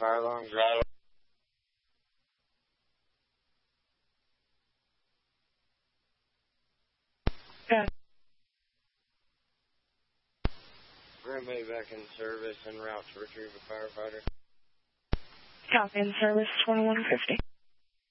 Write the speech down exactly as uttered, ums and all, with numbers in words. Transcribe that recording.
fire alarm, drive. Yeah. Green Bay back in service en route to retrieve a firefighter. Copy in service twenty-one fifty.